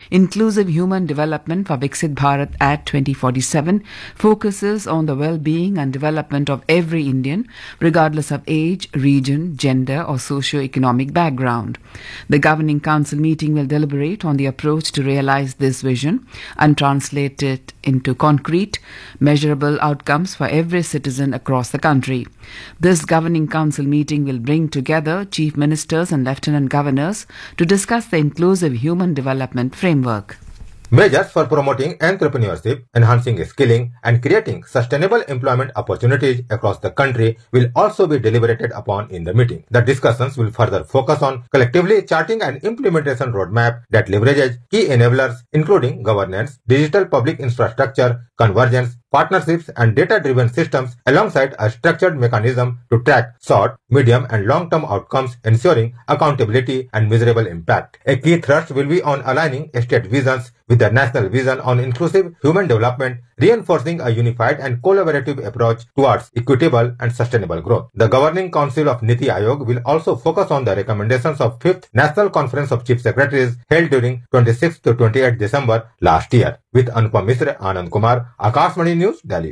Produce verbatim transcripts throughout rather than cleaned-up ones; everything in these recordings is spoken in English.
Inclusive Human Development for Viksit Bharat at twenty forty-seven focuses on the well-being and development of every Indian, regardless of age, region, gender or socio-economic background. The Governing Council meeting will deliberate on the approach to realize this vision and translate it into concrete, measurable outcomes for every citizen across the country. This Governing Council meeting will bring together Chief Ministers and Lieutenant Governors to discuss the Inclusive Human Development Framework. Measures for promoting entrepreneurship, enhancing skilling and creating sustainable employment opportunities across the country will also be deliberated upon in the meeting. The discussions will further focus on collectively charting an implementation roadmap that leverages key enablers including governance, digital public infrastructure, convergence, partnerships and data-driven systems alongside a structured mechanism to track short, medium and long-term outcomes, ensuring accountability and measurable impact. A key thrust will be on aligning state visions with the national vision on inclusive human development, reinforcing a unified and collaborative approach towards equitable and sustainable growth. The Governing Council of Niti Aayog will also focus on the recommendations of fifth National Conference of Chief Secretaries held during twenty-sixth to twenty-eighth December last year. With Anupam Misra, Anand Kumar, Akashvani News, Delhi.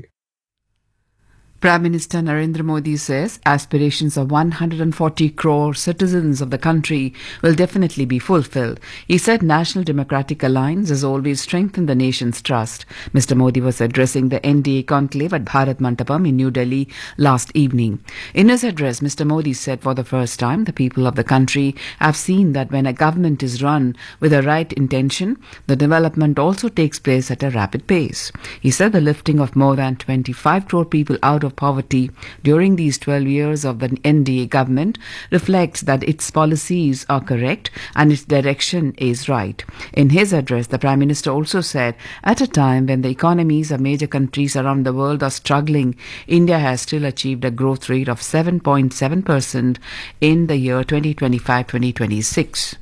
Prime Minister Narendra Modi says aspirations of one hundred forty crore citizens of the country will definitely be fulfilled. He said National Democratic Alliance has always strengthened the nation's trust. Mister Modi was addressing the N D A conclave at Bharat Mandapam in New Delhi last evening. In his address, Mister Modi said for the first time the people of the country have seen that when a government is run with the right intention, the development also takes place at a rapid pace. He said the lifting of more than twenty-five crore people out of poverty during these twelve years of the N D A government reflects that its policies are correct and its direction is right. In his address, the Prime Minister also said, at a time when the economies of major countries around the world are struggling, India has still achieved a growth rate of seven point seven percent in the year twenty twenty-five to twenty twenty-six.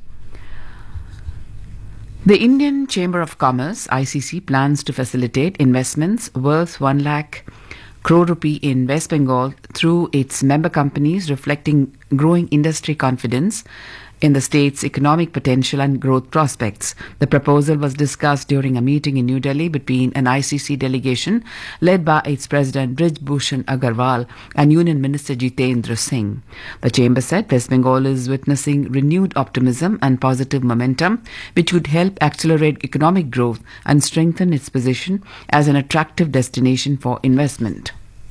The Indian Chamber of Commerce, I C C, plans to facilitate investments worth one lakh crore rupee in West Bengal through its member companies, reflecting growing industry confidence in the state's economic potential and growth prospects. The proposal was discussed during a meeting in New Delhi between an I C C delegation led by its president Brij Bhushan Agarwal and Union Minister Jitendra Singh. The chamber said West Bengal is witnessing renewed optimism and positive momentum, which would help accelerate economic growth and strengthen its position as an attractive destination for investment.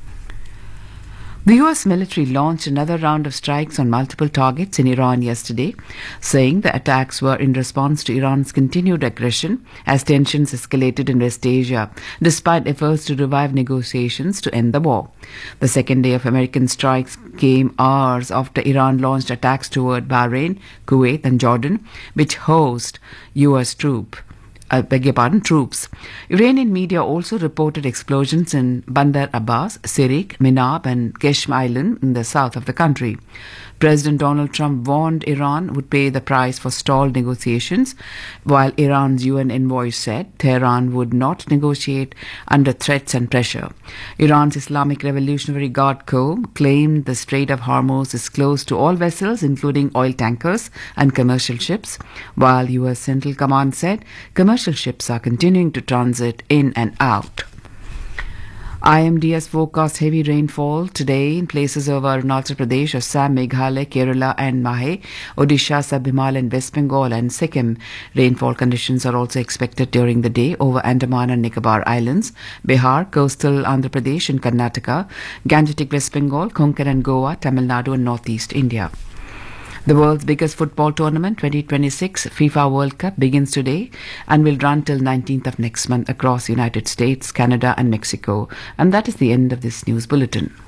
The U S military launched another round of strikes on multiple targets in Iran yesterday, saying the attacks were in response to Iran's continued aggression as tensions escalated in West Asia, despite efforts to revive negotiations to end the war. The second day of American strikes came hours after Iran launched attacks toward Bahrain, Kuwait and Jordan, which host U S troops. I beg your pardon, troops. Iranian media also reported explosions in Bandar Abbas, Sirik, Minab and Keshm Island in the south of the country. President Donald Trump warned Iran would pay the price for stalled negotiations, while Iran's U N envoy said Tehran would not negotiate under threats and pressure. Iran's Islamic Revolutionary Guard Corps claimed the Strait of Hormuz is closed to all vessels, including oil tankers and commercial ships, while U S Central Command said commercial ships are continuing to transit in and out. I M D has forecast heavy rainfall today in places over Arunachal Pradesh, Assam, Meghalaya, Kerala and Mahe, Odisha, Sub-Himalayan and West Bengal and Sikkim. Rainfall conditions are also expected during the day over Andaman and Nicobar Islands, Bihar, coastal Andhra Pradesh and Karnataka, Gangetic West Bengal, Konkan and Goa, Tamil Nadu and northeast India. The world's biggest football tournament, twenty twenty-six FIFA World Cup, begins today and will run till nineteenth of next month across the United States, Canada and Mexico. And that is the end of this news bulletin.